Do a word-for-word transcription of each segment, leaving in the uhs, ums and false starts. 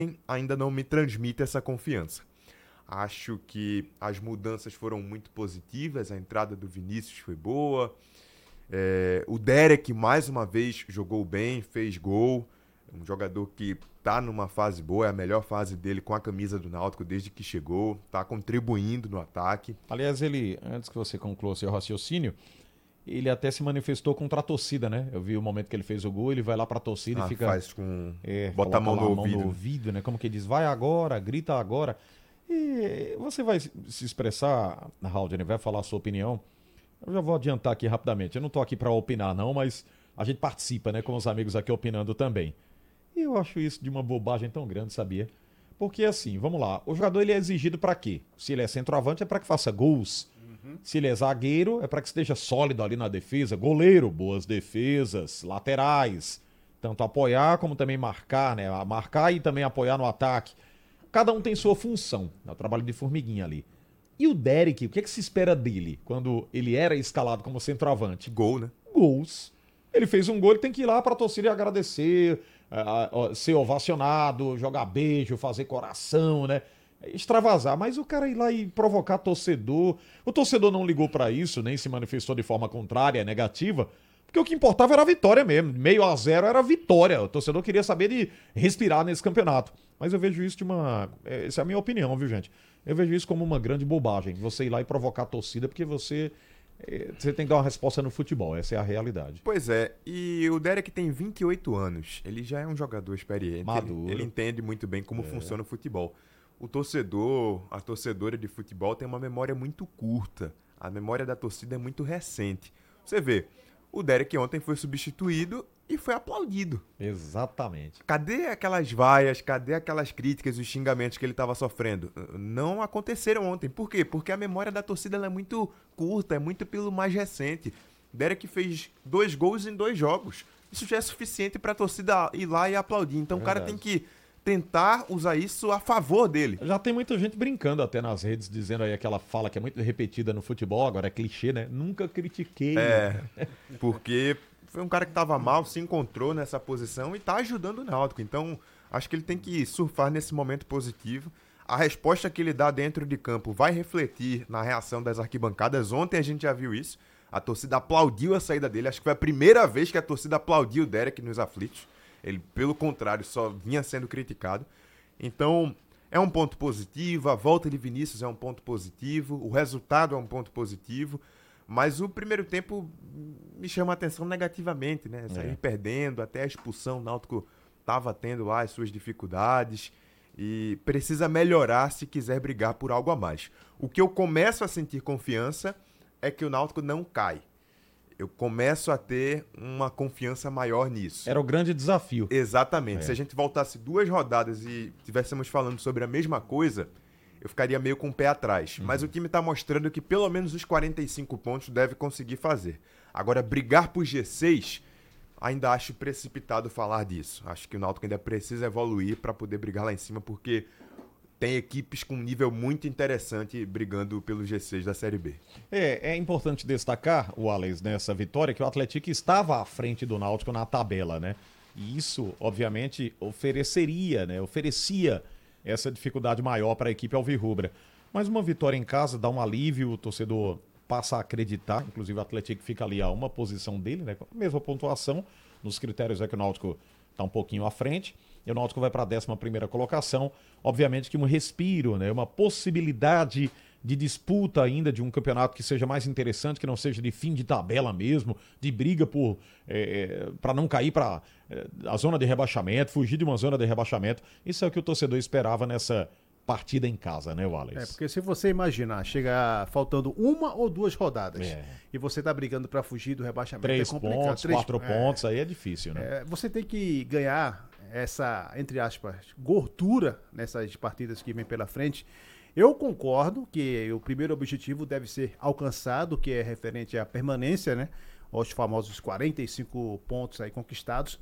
ainda não me transmite essa confiança. Acho que as mudanças foram muito positivas, a entrada do Vinícius foi boa, é, o Derek mais uma vez jogou bem, fez gol, um jogador que está numa fase boa, é a melhor fase dele com a camisa do Náutico desde que chegou, está contribuindo no ataque. Aliás, ele, antes que você conclua seu raciocínio, ele até se manifestou contra a torcida, né? Eu vi o momento que ele fez o gol, ele vai lá pra torcida Ah, e fica... faz com... É, bota a mão lá no a mão ouvido. no ouvido, né? Como que diz, vai agora, grita agora. E você vai se expressar, Haldner, vai falar a sua opinião. Eu já vou adiantar aqui rapidamente. Eu não tô aqui pra opinar não, mas a gente participa, né? Com os amigos aqui opinando também. E eu acho isso de uma bobagem tão grande, sabia? Porque assim, vamos lá, o jogador ele é exigido pra quê? Se ele é centroavante é pra que faça gols. Se ele é zagueiro, é para que esteja sólido ali na defesa. Goleiro, boas defesas. Laterais, tanto apoiar como também marcar, né? Marcar e também apoiar no ataque. Cada um tem sua função. É o trabalho de formiguinha ali. E o Derek, o que, é que se espera dele quando ele era escalado como centroavante? Gol, né? Gols. Ele fez um gol, ele tem que ir lá para a torcida e agradecer, uh, uh, ser ovacionado, jogar beijo, fazer coração, né? Extravasar, mas o cara ir lá e provocar torcedor, o torcedor não ligou pra isso, nem se manifestou de forma contrária, negativa, porque o que importava era a vitória mesmo, meio a zero era a vitória, o torcedor queria saber de respirar nesse campeonato, mas eu vejo isso de uma, essa é a minha opinião, viu gente, eu vejo isso como uma grande bobagem, você ir lá e provocar a torcida, porque você, você tem que dar uma resposta no futebol, essa é a realidade. Pois é, e o Derek tem vinte e oito anos, ele já é um jogador experiente, Maduro. Ele, ele entende muito bem como é. funciona o futebol. O torcedor, a torcedora de futebol tem uma memória muito curta. A memória da torcida é muito recente. Você vê, o Derek ontem foi substituído e foi aplaudido. Exatamente. Cadê aquelas vaias, cadê aquelas críticas e os xingamentos que ele estava sofrendo? Não aconteceram ontem. Por quê? Porque a memória da torcida ela é muito curta, é muito pelo mais recente. Derek fez dois gols em dois jogos. Isso já é suficiente para a torcida ir lá e aplaudir. Então é o cara tem que tentar usar isso a favor dele. Já tem muita gente brincando até nas redes, dizendo aí aquela fala que é muito repetida no futebol, agora é clichê, né? Nunca critiquei. É, porque foi um cara que estava mal, se encontrou nessa posição e está ajudando o Náutico. Então, acho que ele tem que surfar nesse momento positivo. A resposta que ele dá dentro de campo vai refletir na reação das arquibancadas. Ontem a gente já viu isso. A torcida aplaudiu a saída dele. Acho que foi a primeira vez que a torcida aplaudiu o Derek nos aflitos. Ele, pelo contrário, só vinha sendo criticado. Então, é um ponto positivo. A volta de Vinícius é um ponto positivo. O resultado é um ponto positivo. Mas o primeiro tempo me chama a atenção negativamente, né? Sair é. perdendo, até a expulsão, o Náutico estava tendo lá as suas dificuldades. E precisa melhorar se quiser brigar por algo a mais. O que eu começo a sentir confiança é que o Náutico não cai. Eu começo a ter uma confiança maior nisso. Era o grande desafio. Exatamente. É. Se a gente voltasse duas rodadas e estivéssemos falando sobre a mesma coisa, eu ficaria meio com o pé atrás. Uhum. Mas o time está mostrando que pelo menos os quarenta e cinco pontos deve conseguir fazer. Agora, brigar por G seis, ainda acho precipitado falar disso. Acho que o Náutico ainda precisa evoluir para poder brigar lá em cima, porque tem equipes com um nível muito interessante brigando pelo G seis da Série B. É, é importante destacar, Wallace, nessa vitória, que o Atlético estava à frente do Náutico na tabela, né? E isso, obviamente, ofereceria, né? Oferecia essa dificuldade maior para a equipe alvirrubra. Mas uma vitória em casa dá um alívio, o torcedor passa a acreditar, inclusive o Atlético fica ali a uma posição dele, né? Com a mesma pontuação, nos critérios é que o Náutico está um pouquinho à frente. E o Náutico vai para a décima primeira colocação. Obviamente que um respiro, né? Uma possibilidade de disputa ainda de um campeonato que seja mais interessante, que não seja de fim de tabela mesmo, de briga por é, para não cair para é, a zona de rebaixamento, fugir de uma zona de rebaixamento. Isso é o que o torcedor esperava nessa partida em casa, né, Wallace? É, porque se você imaginar, chega faltando uma ou duas rodadas é. e você tá brigando para fugir do rebaixamento, Três é complicado. pontos, Três quatro é, pontos, aí é difícil, né? É, você tem que ganhar essa, entre aspas, gordura nessas partidas que vem pela frente. Eu concordo que o primeiro objetivo deve ser alcançado, que é referente à permanência, né? Aos famosos quarenta e cinco pontos aí conquistados.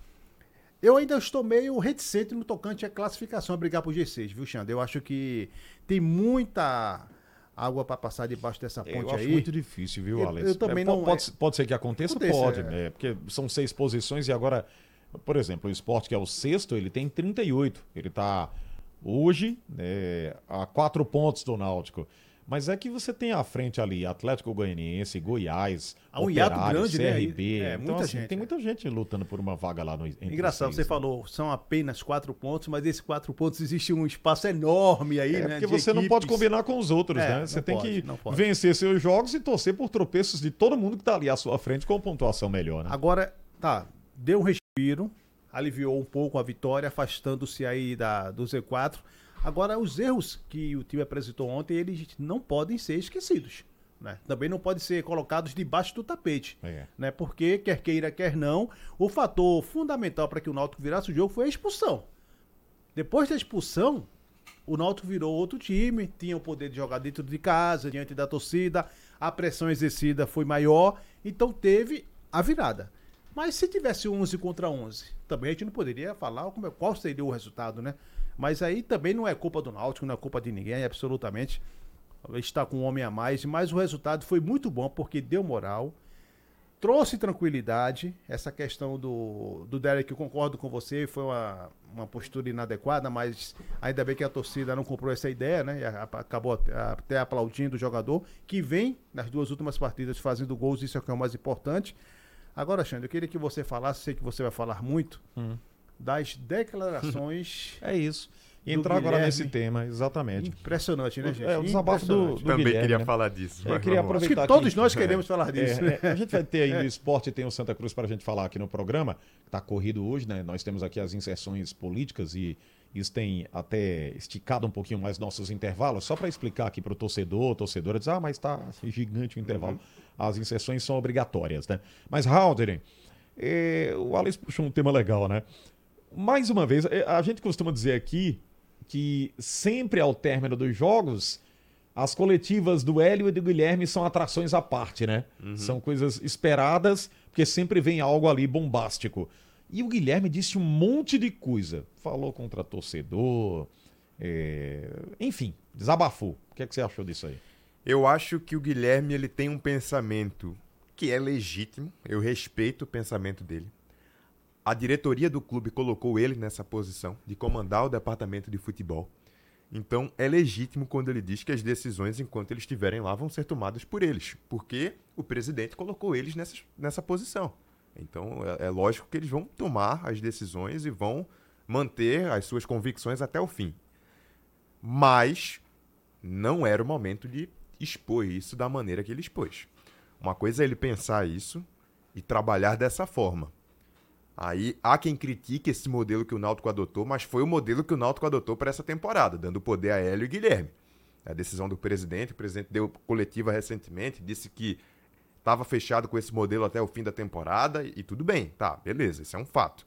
Eu ainda estou meio reticente no tocante à classificação, a brigar por G seis, viu, Xander? Eu acho que tem muita água para passar debaixo dessa ponte aí. Eu acho aí. muito difícil, viu, Alex? Eu, eu também é, não... Pode, pode ser que aconteça? Acontece, pode, é. né? Porque são seis posições e agora, por exemplo, o Sport, que é o sexto, ele tem trinta e oito. Ele está hoje, né, a quatro pontos do Náutico. Mas é que você tem à frente ali Atlético Goianiense, Goiás, Há um hiato Operário, grande, C né? R B. É, então, muita assim, gente, tem é. muita gente lutando por uma vaga lá no entre Engraçado, os você seis, né? falou, são apenas quatro pontos, mas esses quatro pontos existe um espaço enorme aí, É né? porque de você não pode equipes. combinar com os outros, É, né? Você não tem pode, que não pode. vencer seus jogos e torcer por tropeços de todo mundo que tá ali à sua frente com pontuação melhor, né? Agora, tá, deu um respiro, aliviou um pouco a vitória, afastando-se aí da, do Z quatro. Agora, os erros que o time apresentou ontem, eles não podem ser esquecidos. Né? Também não podem ser colocados debaixo do tapete. É. Né? Porque, quer queira, quer não, o fator fundamental para que o Náutico virasse o jogo foi a expulsão. Depois da expulsão, o Náutico virou outro time, tinha o poder de jogar dentro de casa, diante da torcida, a pressão exercida foi maior, então teve a virada. Mas se tivesse onze contra onze, também a gente não poderia falar como é- qual seria o resultado, né? Mas aí também não é culpa do Náutico, não é culpa de ninguém, absolutamente. Está com um homem a mais, mas o resultado foi muito bom porque deu moral, trouxe tranquilidade. Essa questão do, do Derek, eu concordo com você, foi uma, uma postura inadequada, mas ainda bem que a torcida não comprou essa ideia, né? E a- a- acabou até- até aplaudindo o jogador, que vem nas duas últimas partidas fazendo gols, isso é o que é o mais importante. Agora, Xande, eu queria que você falasse, sei que você vai falar muito, Hum. das declarações. É isso. E Do entrar agora Guilherme. nesse tema, exatamente. Impressionante, né, gente? É, o desabafo do, Impressionante. do Também Guilherme, queria né? falar disso. Eu mas queria vamos lá. Acho que aproveitar todos aqui- nós queremos falar disso, É, né? é, a gente vai ter aí no esporte, tem o Santa Cruz para a gente falar aqui no programa, que está corrido hoje, né? Nós temos aqui as inserções políticas e isso tem até esticado um pouquinho mais nossos intervalos, só para explicar aqui para o torcedor, torcedora diz, ah, mas está gigante o intervalo. As inserções são obrigatórias, né? Mas, Halderen, é, o Alex puxou um tema legal, né? Mais uma vez, é, a gente costuma dizer aqui que sempre ao término dos jogos, as coletivas do Hélio e do Guilherme são atrações à parte, né? São coisas esperadas, porque sempre vem algo ali bombástico. E o Guilherme disse um monte de coisa. Falou contra torcedor, é, enfim, desabafou. O que é que você achou disso aí? Eu acho que o Guilherme ele tem um pensamento que é legítimo. Eu respeito o pensamento dele. A diretoria do clube colocou ele nessa posição de comandar o departamento de futebol. Então é legítimo quando ele diz que as decisões, enquanto eles estiverem lá, vão ser tomadas por eles. Porque o presidente colocou eles nessa, nessa posição. Então é, é lógico que eles vão tomar as decisões e vão manter as suas convicções até o fim. Mas não era o momento de expor isso da maneira que ele expôs. Uma coisa é ele pensar isso e trabalhar dessa forma. Aí há quem critique esse modelo que o Náutico adotou, mas foi o modelo que o Náutico adotou para essa temporada, dando poder a Hélio e Guilherme. A decisão do presidente, o presidente deu coletiva recentemente, disse que estava fechado com esse modelo até o fim da temporada e tudo bem, tá, beleza, isso é um fato.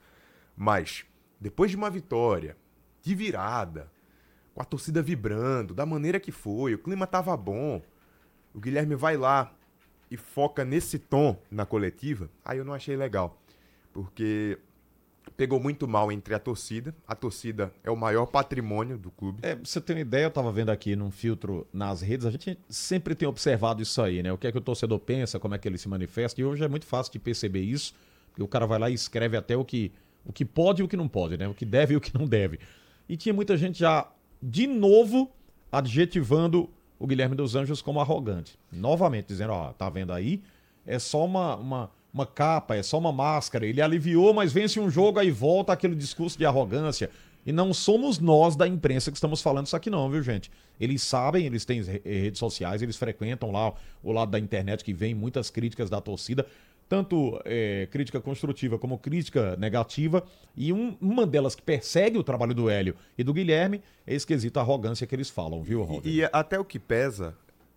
Mas depois de uma vitória, de virada, com a torcida vibrando, da maneira que foi, o clima estava bom, o Guilherme vai lá e foca nesse tom na coletiva, aí eu não achei legal. Porque pegou muito mal entre a torcida. A torcida é o maior patrimônio do clube. É, pra você ter uma ideia, eu tava vendo aqui num filtro nas redes, a gente sempre tem observado isso aí, né? O que é que o torcedor pensa, como é que ele se manifesta, e hoje é muito fácil de perceber isso, porque o cara vai lá e escreve até o que, o que pode e o que não pode, né? O que deve e o que não deve. E tinha muita gente já, de novo, adjetivando o Guilherme dos Anjos como arrogante. Novamente, dizendo, ó, tá vendo aí? É só uma... uma uma capa, é só uma máscara. Ele aliviou, mas vence um jogo, aí volta aquele discurso de arrogância. E não somos nós da imprensa que estamos falando isso aqui não, viu, gente? Eles sabem, eles têm redes sociais, eles frequentam lá o lado da internet que vem muitas críticas da torcida, tanto é, crítica construtiva como crítica negativa, e um, uma delas que persegue o trabalho do Hélio e do Guilherme é esse quesito arrogância que eles falam, viu, Roger? E, e até o que pesa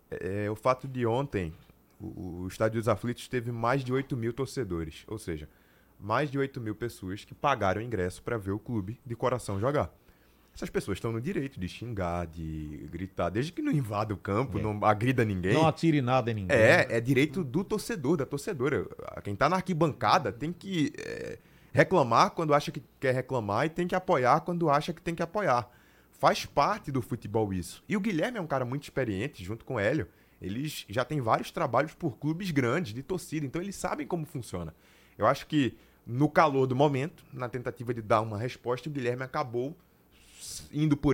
é o fato de ontem o, o Estádio dos Aflitos teve mais de oito mil torcedores, ou seja, mais de oito mil pessoas que pagaram ingresso para ver o clube de coração jogar. Essas pessoas estão no direito de xingar, de gritar, desde que não invada o campo, É. não agrida ninguém. Não atire nada em ninguém. É, é direito do torcedor, da torcedora. Quem tá na arquibancada tem que é, reclamar quando acha que quer reclamar e tem que apoiar quando acha que tem que apoiar. Faz parte do futebol isso. E o Guilherme é um cara muito experiente, junto com o Hélio. Eles já têm vários trabalhos por clubes grandes, de torcida, então eles sabem como funciona. Eu acho que no calor do momento, na tentativa de dar uma resposta, o Guilherme acabou indo por